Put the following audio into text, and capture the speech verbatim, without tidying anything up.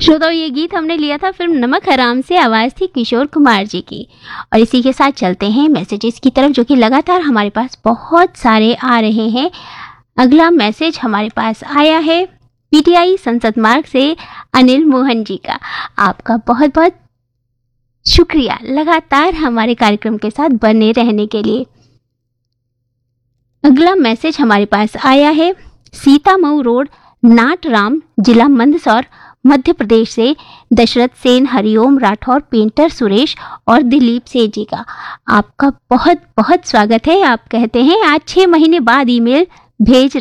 श्रोताओं, ये गीत हमने लिया था फिल्म नमक हराम से, आवाज़ थी किशोर कुमार जी की। और इसी के साथ चलते हैं मैसेजेस की तरफ, जो कि लगातार हमारे पास बहुत सारे आ रहे हैं। अगला मैसेज हमारे पास आया है पीटीआई संसद मार्ग से अनिल मोहन जी का। आपका बहुत बहुत शुक्रिया लगातार हमारे कार्यक्रम के साथ बने रहने के लिए। अगला मैसेज हमारे पास आया है सीतामऊ रोड, नाटराम, जिला मंदसौर, मध्य प्रदेश से दशरथ सेन, हरिओम राठौर, पेंटर सुरेश और दिलीप सेठ जी का। आपका बहुत बहुत स्वागत है। आप कहते हैं आज छः महीने बाद ईमेल भेज